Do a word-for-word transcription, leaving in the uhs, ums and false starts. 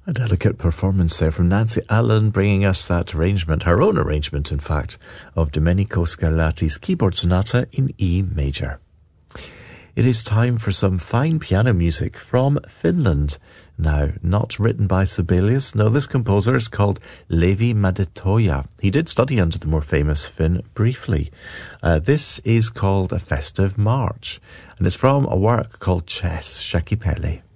A delicate performance there from Nancy Allen, bringing us that arrangement, her own arrangement in fact, of Domenico Scarlatti's keyboard sonata in E major. It is time for some fine piano music from Finland. Now, not written by Sibelius. No, this composer is called Levi Madetoja. He did study under the more famous Finn briefly. Uh, this is called A Festive March, and it's from a work called Chess, Shakipeli.